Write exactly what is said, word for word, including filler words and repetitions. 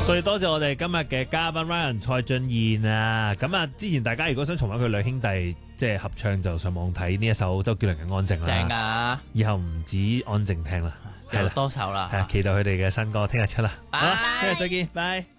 最多謝我哋今日嘅嘉賓 Ryan 蔡俊彥啊！咁啊，之前大家如果想重溫佢兩兄弟即係合唱，就上網睇呢一首周杰倫嘅《安靜》啦。 正啊！ 以後唔止安靜聽啦，係啦， 多首啦， 係啊，期待佢哋嘅新歌，聽日出啦。 拜好啦，聽日再見，拜。